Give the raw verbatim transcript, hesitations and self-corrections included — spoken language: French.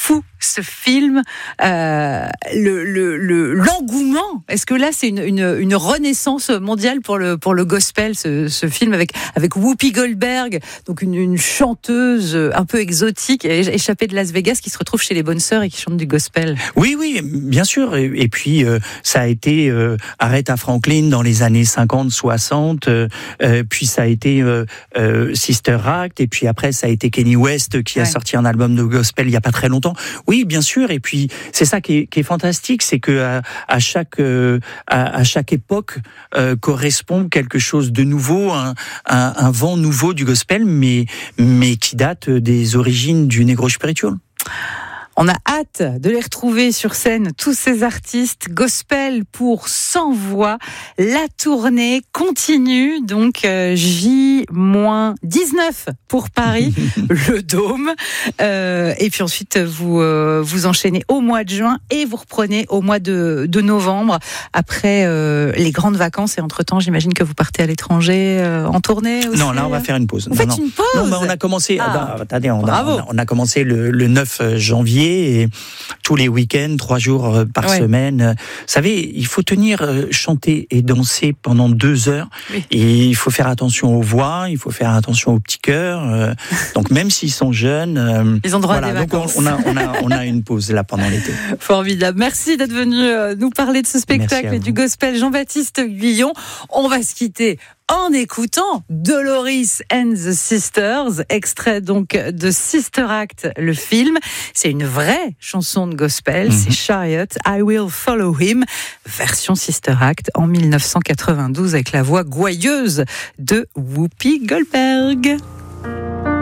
fou ce film, euh, le, le, le, l'engouement. Est-ce que là, c'est une, une, une renaissance mondiale pour le, pour le gospel, ce, ce film avec, avec Whoopi Goldberg, donc une, une chanteuse un peu exotique, échappée de Las Vegas, qui se retrouve chez les Bonnes Sœurs et qui chante du gospel. Oui, oui, bien sûr. Et, et puis, euh, ça a été euh, Aretha Franklin dans les années cinquante, soixante, euh, euh, puis ça a été euh, euh, Sister Act, et puis après, ça a été Kanye West qui ouais. a sorti un album de gospel il y a pas très longtemps. Oui, bien sûr. Et puis c'est ça qui est, qui est fantastique, c'est que à, à chaque euh, à, à chaque époque euh, correspond quelque chose de nouveau, un, un, un vent nouveau du gospel, mais mais qui date des origines du Negro Spiritual. On a hâte de les retrouver sur scène, tous ces artistes gospel pour cent voix. La tournée continue, donc euh, J dix-neuf pour Paris, le Dôme. Euh, et puis ensuite, vous euh, vous enchaînez au mois de juin et vous reprenez au mois de, de novembre, après euh, les grandes vacances. Et entre-temps, j'imagine que vous partez à l'étranger euh, en tournée aussi. Non, là, on va faire une pause. Vous non, faites non. une pause Non, mais on a commencé... ah. Attendez, on, Bravo. a, on a commencé le, le neuf janvier. Et tous les week-ends, trois jours par ouais. semaine. Vous savez, il faut tenir, chanter et danser pendant deux heures. Oui. Et il faut faire attention aux voix, il faut faire attention aux petits cœurs. Donc même s'ils sont jeunes, ils ont droit voilà, à des vacances. Donc on a, on a, on a une pause là pendant l'été. Formidable. Merci d'être venu nous parler de ce spectacle et du gospel. Jean-Baptiste Guyon. On va se quitter en écoutant Doloris and the Sisters, extrait donc de Sister Act, le film. C'est une vraie chanson de gospel, mm-hmm. c'est Chariot, I Will Follow Him, version Sister Act en dix-neuf cent quatre-vingt-douze avec la voix gouailleuse de Whoopi Goldberg.